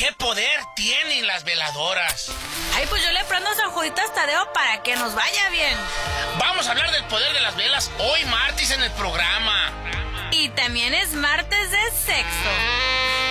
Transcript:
¿Qué poder tienen las veladoras? Ay, pues yo le prendo a San Juditas Tadeo para que nos vaya bien. Vamos a hablar del poder de las velas hoy martes en el programa. Y también es martes